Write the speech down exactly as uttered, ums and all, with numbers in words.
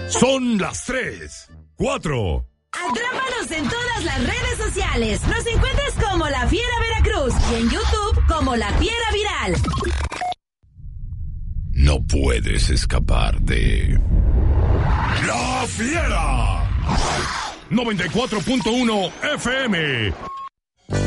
Son las tres, cuatro. Atrápanos en todas las redes sociales. Nos encuentras como La Fiera Veracruz y en YouTube como La Fiera Viral. No puedes escapar de La Fiera. noventa y cuatro punto uno F M.